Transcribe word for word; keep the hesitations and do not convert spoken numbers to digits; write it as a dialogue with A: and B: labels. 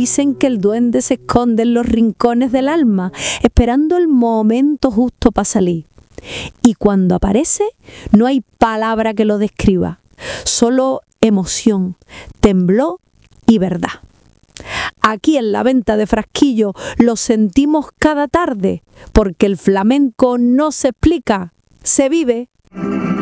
A: Dicen que el duende se esconde en los rincones del alma, esperando el momento justo para salir. Y cuando aparece, no hay palabra que lo describa, solo emoción, temblor y verdad. Aquí en la venta de Frasquillo lo sentimos cada tarde, porque el flamenco no se explica, se vive.